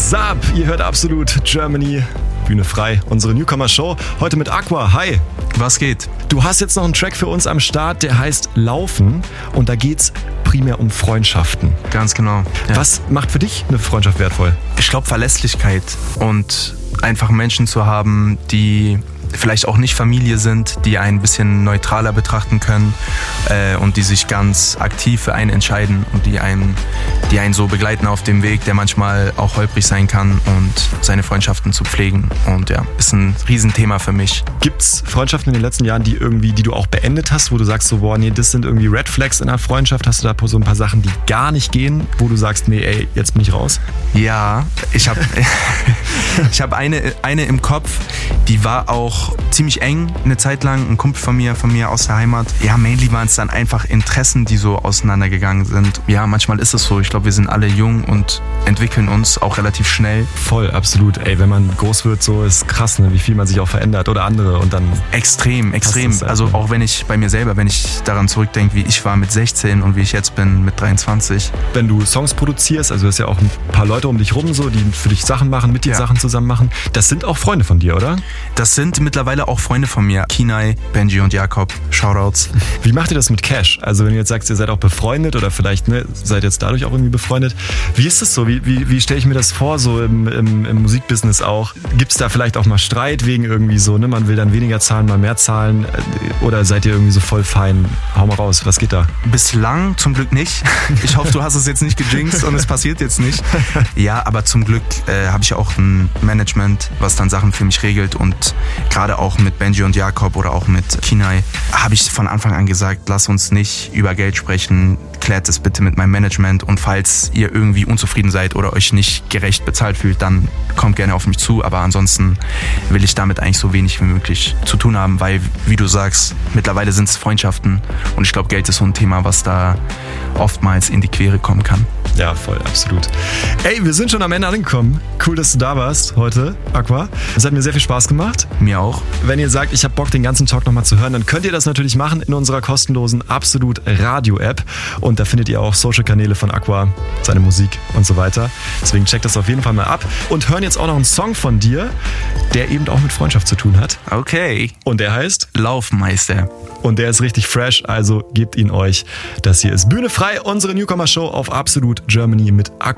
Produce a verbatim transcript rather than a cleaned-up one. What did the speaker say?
What's up? Ihr hört Absolut Germany. Bühne frei, unsere Newcomer-Show. Heute mit Aqua. Hi. Was geht? Du hast jetzt noch einen Track für uns am Start, der heißt Laufen. Und da geht's primär um Freundschaften. Ganz genau. Ja. Was macht für dich eine Freundschaft wertvoll? Ich glaube Verlässlichkeit und einfach Menschen zu haben, die vielleicht auch nicht Familie sind, die einen ein bisschen neutraler betrachten können äh, und die sich ganz aktiv für einen entscheiden und die einen, die einen so begleiten auf dem Weg, der manchmal auch holprig sein kann, und seine Freundschaften zu pflegen. Und ja, ist ein Riesenthema für mich. Gibt's Freundschaften in den letzten Jahren, die irgendwie, die du auch beendet hast, wo du sagst so, boah, nee, das sind irgendwie Red Flags in einer Freundschaft? Hast du da so ein paar Sachen, die gar nicht gehen, wo du sagst, nee, ey, jetzt bin ich raus? Ja, ich habe ich hab eine, eine im Kopf, die war auch ziemlich eng eine Zeit lang. Ein Kumpel von mir, von mir aus der Heimat. Ja, mainly waren es dann einfach Interessen, die so auseinandergegangen sind. Ja, manchmal ist es so. Ich glaube, wir sind alle jung und entwickeln uns auch relativ schnell. Voll, absolut. Ey, wenn man groß wird, so ist krass, ne? Wie viel man sich auch verändert oder andere und dann... Extrem, extrem. Also auch wenn ich bei mir selber, wenn ich daran zurückdenke, wie ich war mit sechzehn und wie ich jetzt bin mit dreiundzwanzig. Wenn du Songs produzierst, also du hast ja auch ein paar Leute um dich rum, so, die für dich Sachen machen, mit dir Ja. Sachen zusammen machen. Das sind auch Freunde von dir, oder? Das sind mittlerweile auch Freunde von mir. Kinai, Benji und Jakob. Shoutouts. Wie macht ihr das mit Cash? Also wenn du jetzt sagst, ihr seid auch befreundet oder vielleicht ne, seid jetzt dadurch auch irgendwie befreundet. Wie ist das so? Wie, wie, wie stelle ich mir das vor, so im, im, im Musikbusiness auch? Gibt es da vielleicht auch mal Streit wegen irgendwie so, ne? Man will dann weniger zahlen, mal mehr zahlen? Oder seid ihr irgendwie so voll fein? Hau mal raus, was geht da? Bislang zum Glück nicht. Ich hoffe, du hast es jetzt nicht gejinxt und es passiert jetzt nicht. Ja, aber zum Glück äh, habe ich auch ein Management, was dann Sachen für mich regelt, und gerade auch mit Benji und Jakob oder auch mit Kinai habe ich von Anfang an gesagt, lass uns nicht über Geld sprechen, klärt es bitte mit meinem Management, und falls ihr irgendwie unzufrieden seid oder euch nicht gerecht bezahlt fühlt, dann kommt gerne auf mich zu, aber ansonsten will ich damit eigentlich so wenig wie möglich zu tun haben, weil, wie du sagst, mittlerweile sind es Freundschaften, und ich glaube, Geld ist so ein Thema, was da oftmals in die Quere kommen kann. Ja, voll, absolut. Ey, wir sind schon am Ende angekommen. Cool, dass du da warst heute, Aqua. Es hat mir sehr viel Spaß gemacht. Mir auch. Wenn ihr sagt, ich habe Bock, den ganzen Talk nochmal zu hören, dann könnt ihr das natürlich machen in unserer kostenlosen Absolut Radio-App. Und da findet ihr auch Social-Kanäle von Aqua, seine Musik und so weiter. Deswegen checkt das auf jeden Fall mal ab. Und hören jetzt auch noch einen Song von dir, der eben auch mit Freundschaft zu tun hat. Okay. Und der heißt? Laufmeister. Und der ist richtig fresh, also gebt ihn euch. Das hier ist Bühne frei, unsere Newcomer-Show auf Absolut Germany mit Aqua.